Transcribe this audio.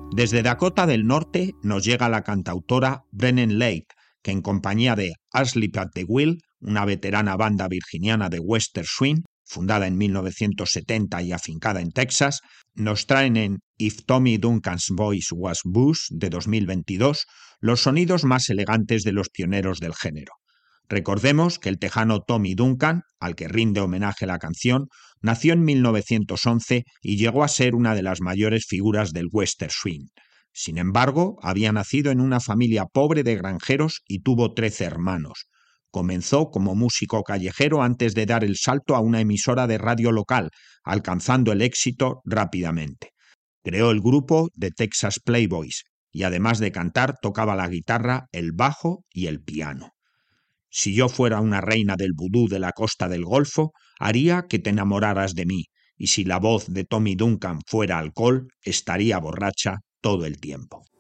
Desde Dakota del Norte nos llega la cantautora Brennan Lake, que en compañía de Asleep at the Wheel, una veterana banda virginiana de western swing, fundada en 1970 y afincada en Texas, nos traen en If Tommy Duncan's Voice Was Booze de 2022 los sonidos más elegantes de los pioneros del género. Recordemos que el tejano Tommy Duncan, al que rinde homenaje la canción, nació en 1911 y llegó a ser una de las mayores figuras del western swing. Sin embargo, había nacido en una familia pobre de granjeros y tuvo 13 hermanos. Comenzó como músico callejero antes de dar el salto a una emisora de radio local, alcanzando el éxito rápidamente. Creó el grupo The Texas Playboys y además de cantar tocaba la guitarra, el bajo y el piano. Si yo fuera una reina del vudú de la costa del Golfo, haría que te enamoraras de mí, y si la voz de Tommy Duncan fuera alcohol, estaría borracha todo el tiempo.